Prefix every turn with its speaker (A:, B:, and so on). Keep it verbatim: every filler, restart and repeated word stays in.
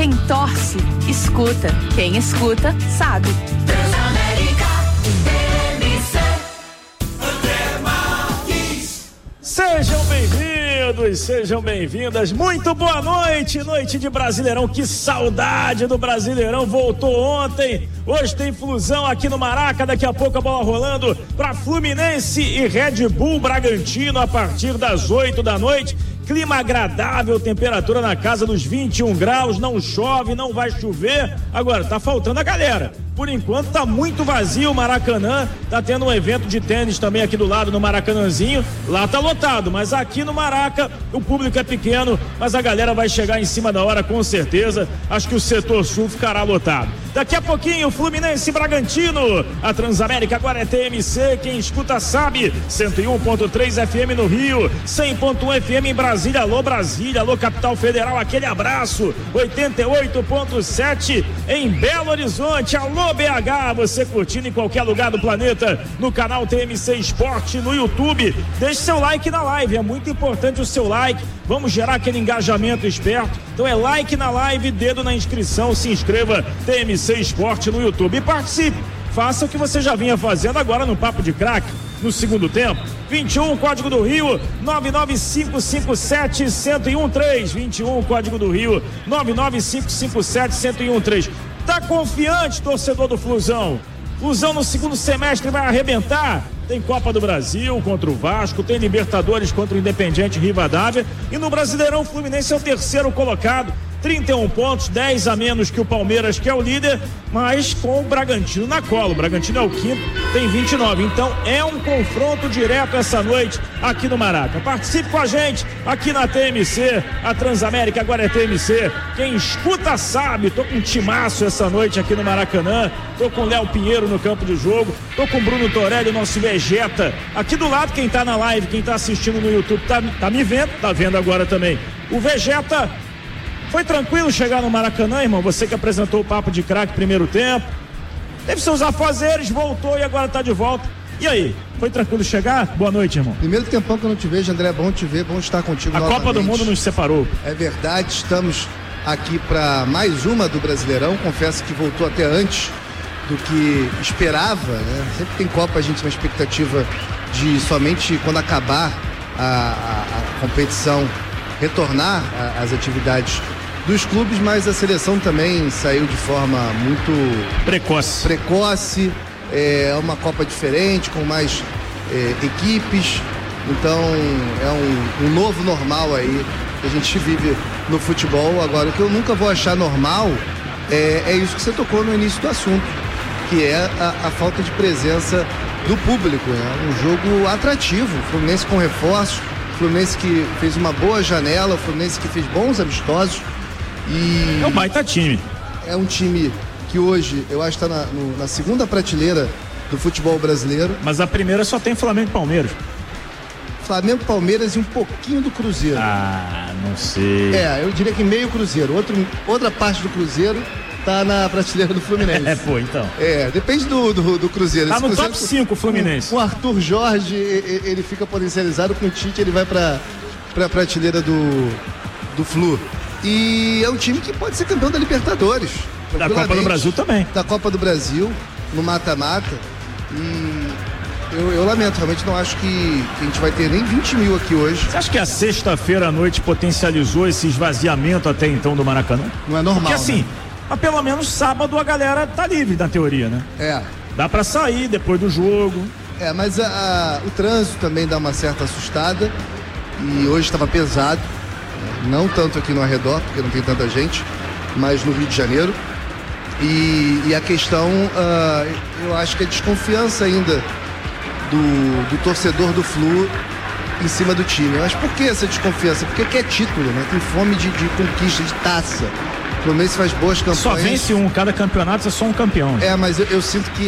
A: Quem torce, escuta. Quem escuta, sabe. Transamérica, T M C.
B: Sejam bem-vindos, sejam bem-vindas. Muito boa noite, noite de Brasileirão. Que saudade do Brasileirão. Voltou ontem. Hoje tem Flusão aqui no Maraca. Daqui a pouco a bola rolando para Fluminense e Red Bull Bragantino a partir das oito da noite. Clima agradável, temperatura na casa dos vinte e um graus, não chove, não vai chover. Agora, tá faltando a galera. Por enquanto tá muito vazio o Maracanã, tá tendo um evento de tênis também aqui do lado no Maracanãzinho, lá tá lotado, mas aqui no Maraca o público é pequeno, mas a galera vai chegar em cima da hora com certeza. Acho que o setor sul ficará lotado. Daqui a pouquinho Fluminense e Bragantino, a Transamérica agora é T M C, quem escuta sabe, cento e um ponto três F M no Rio, cem ponto um F M em Brasília. Alô Brasília, alô Capital Federal, aquele abraço. Oitenta e oito ponto sete em Belo Horizonte, alô B H, você curtindo em qualquer lugar do planeta, no canal T M C Esporte no YouTube. Deixe seu like na live, é muito importante o seu like, vamos gerar aquele engajamento esperto. Então é like na live, dedo na inscrição, se inscreva T M C Esporte no YouTube e participe. Faça o que você já vinha fazendo agora no Papo de Craque, no segundo tempo. vinte e um, código do Rio, nove nove cinco cinco sete, um zero um três. vinte e um, código do Rio, nove nove cinco cinco sete, um zero um três. Tá confiante, torcedor do Flusão? Flusão no segundo semestre vai arrebentar? Tem Copa do Brasil contra o Vasco, tem Libertadores contra o Independiente Rivadavia e no Brasileirão o Fluminense é o terceiro colocado, trinta e um pontos, dez a menos que o Palmeiras, que é o líder, mas com o Bragantino na cola. O Bragantino é o quinto, tem vinte e nove. Então é um confronto direto essa noite aqui no Maraca. Participe com a gente aqui na T M C, a Transamérica agora é T M C. Quem escuta sabe, tô com um timaço essa noite aqui no Maracanã, tô com o Léo Pinheiro no campo de jogo, tô com o Bruno Torelli, nosso Vegeta, aqui do lado. Quem tá na live, quem tá assistindo no YouTube, tá, tá me vendo, tá vendo agora também. O Vegeta. Foi tranquilo chegar no Maracanã, irmão? Você que apresentou o Papo de Craque primeiro tempo. Teve seus afazeres, voltou e agora tá de volta. E aí? Foi tranquilo chegar? Boa noite, irmão.
C: Primeiro tempão que eu não te vejo, André, é bom te ver, bom estar contigo
B: A
C: novamente.
B: Copa do Mundo nos separou.
C: É verdade, estamos aqui para mais uma do Brasileirão. Confesso que voltou até antes do que esperava, né? Sempre tem Copa, a gente tem uma expectativa de somente quando acabar a, a, a competição retornar às atividades dos clubes, mas a seleção também saiu de forma muito
B: precoce.
C: Precoce, é uma Copa diferente, com mais é, equipes, então é um, um novo normal aí que a gente vive no futebol. Agora, o que eu nunca vou achar normal é, é isso que você tocou no início do assunto, que é a, a falta de presença do público, né? Um jogo atrativo, Fluminense com reforços, Fluminense que fez uma boa janela, Fluminense que fez bons amistosos. E
B: é um baita time.
C: É um time que hoje eu acho que está na, na segunda prateleira do futebol brasileiro.
B: Mas a primeira só tem Flamengo e Palmeiras.
C: Flamengo, Palmeiras e um pouquinho do Cruzeiro.
B: Ah, não sei.
C: É, eu diria que meio Cruzeiro. Outro, outra parte do Cruzeiro tá na prateleira do Fluminense.
B: É, pô, então.
C: É, depende do, do, do Cruzeiro.
B: Tá
C: Esse
B: no
C: Cruzeiro,
B: top cinco o Fluminense.
C: Com o Arthur Jorge, ele fica potencializado, com o Tite ele vai pra, pra prateleira do, do Flu. E é um time que pode ser campeão da Libertadores.
B: Da Copa do Brasil também.
C: Da Copa do Brasil, no mata-mata. E eu, eu lamento, realmente não acho que, que a gente vai ter nem vinte mil aqui hoje.
B: Você acha que a sexta-feira à noite potencializou esse esvaziamento até então do Maracanã?
C: Não é normal,
B: porque assim,
C: né?
B: Mas pelo menos sábado a galera tá livre na teoria, né?
C: É.
B: Dá pra sair depois do jogo.
C: É, mas a, a, o trânsito também dá uma certa assustada. E hoje estava pesado. Não tanto aqui no arredor, porque não tem tanta gente, mas no Rio de Janeiro. E, e a questão, uh, eu acho que a desconfiança ainda do, do torcedor do Flu em cima do time. Mas por que essa desconfiança? Porque quer título, né? Tem fome de, de conquista, de taça. O Fluminense faz boas campanhas.
B: Só vence um, cada campeonato é só um campeão.
C: É, mas eu, eu sinto que